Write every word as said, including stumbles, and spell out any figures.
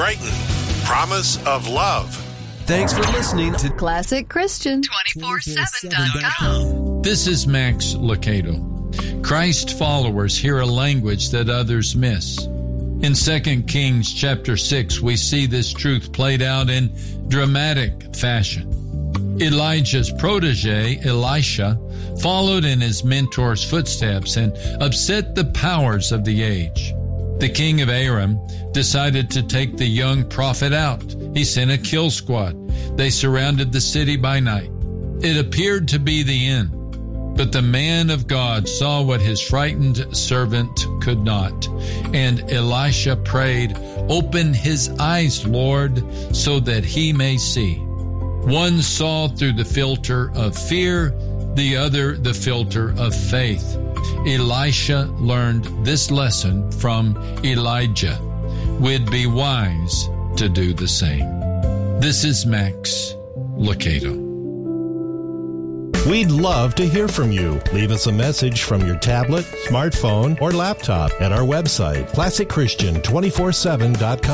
Brighton. Promise of love. Thanks for listening to Classic Christian two forty-seven dot com. This is Max Lucado. Christ followers hear a language that others miss. In Second Kings chapter six, we see this truth played out in dramatic fashion. Elijah's protege, Elisha, followed in his mentor's footsteps and upset the powers of the age. The king of Aram decided to take the young prophet out. He sent a kill squad. They surrounded the city by night. It appeared to be the end. But the man of God saw what his frightened servant could not. And Elisha prayed, "Open his eyes, Lord, so that he may see." One saw through the filter of fear, the other the filter of faith. Elisha learned this lesson from Elijah. We'd be wise to do the same. This is Max Lucado. We'd love to hear from you. Leave us a message from your tablet, smartphone, or laptop at our website, classic christian two forty-seven dot com.